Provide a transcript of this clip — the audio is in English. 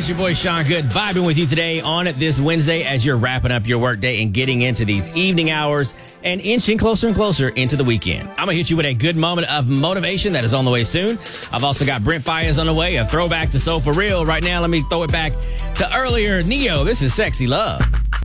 It's your boy Sean Good vibing with you today on this Wednesday as you're wrapping up your workday and getting into these evening hours and inching closer and closer into the weekend. I'm going to hit you with a good moment of motivation that is on the way soon. I've also got Brent Fires on the way, a throwback to Soul for Real. Right now, let me throw it back to earlier. Neo, this is Sexy Love.